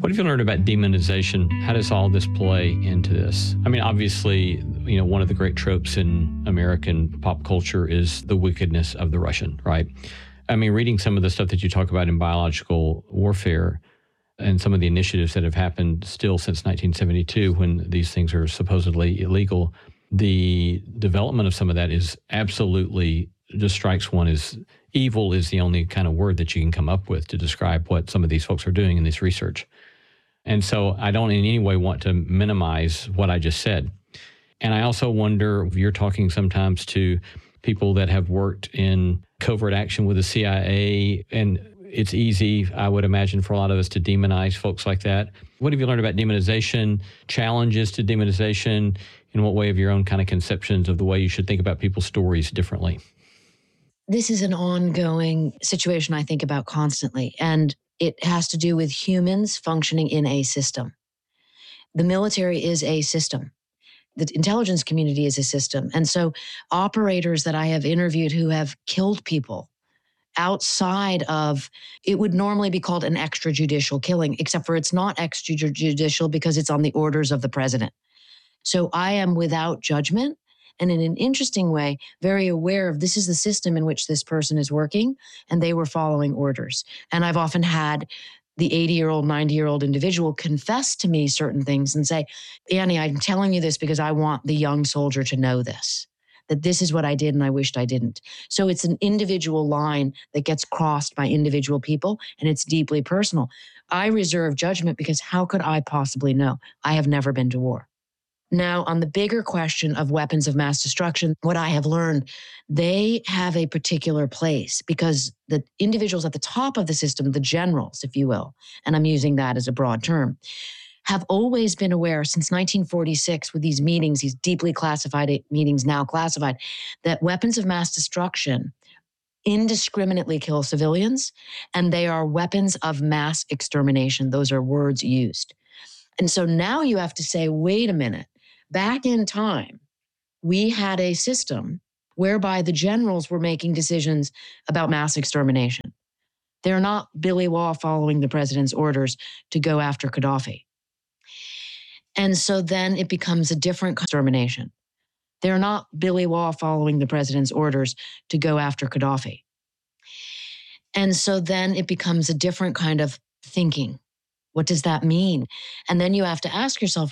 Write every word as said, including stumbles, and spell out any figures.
What have you learned about demonization? How does all this play into this? I mean, obviously, you know, one of the great tropes in American pop culture is the wickedness of the Russian, right? I mean, reading some of the stuff that you talk about in biological warfare and some of the initiatives that have happened still since nineteen seventy-two, when these things are supposedly illegal, the development of some of that is absolutely just strikes one as evil is the only kind of word that you can come up with to describe what some of these folks are doing in this research. And so I don't in any way want to minimize what I just said. And I also wonder if you're talking sometimes to people that have worked in covert action with the C I A, and it's easy, I would imagine, for a lot of us to demonize folks like that. What have you learned about demonization, challenges to demonization? In what way have your own kind of conceptions of the way you should think about people's stories differently? This is an ongoing situation I think about constantly, and it has to do with humans functioning in a system. The military is a system. The intelligence community is a system. And so operators that I have interviewed who have killed people outside of, it would normally be called an extrajudicial killing, except for it's not extrajudicial because it's on the orders of the president. So I am without judgment and in an interesting way, very aware of this is the system in which this person is working, and they were following orders. And I've often had the eighty-year-old, ninety-year-old individual confess to me certain things and say, Annie, I'm telling you this because I want the young soldier to know this, that this is what I did and I wished I didn't. So it's an individual line that gets crossed by individual people, and it's deeply personal. I reserve judgment because how could I possibly know? I have never been to war. Now, on the bigger question of weapons of mass destruction, what I have learned, they have a particular place because the individuals at the top of the system, the generals, if you will, and I'm using that as a broad term, have always been aware since nineteen forty-six with these meetings, these deeply classified meetings now classified, that weapons of mass destruction indiscriminately kill civilians, and they are weapons of mass extermination. Those are words used. And so now you have to say, wait a minute. Back in time, we had a system whereby the generals were making decisions about mass extermination. They're not Billy Waugh following the president's orders to go after Gaddafi. And so then it becomes a different extermination. They're not Billy Waugh following the president's orders to go after Gaddafi. And so then it becomes a different kind of thinking. What does that mean? And then you have to ask yourself,